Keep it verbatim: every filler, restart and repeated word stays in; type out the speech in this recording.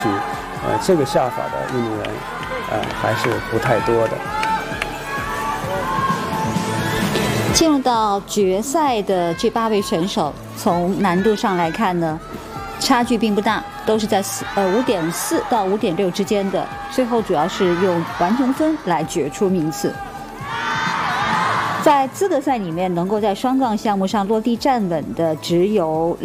呃，这个下法的运动员，呃，还是不太多的。 进入到决赛的这八位选手，从难度上来看呢，差距并不大，都是在四呃五点四到五点六之间的。最后主要是用完成分来决出名次。在资格赛里面，能够在双杠项目上落地站稳的只有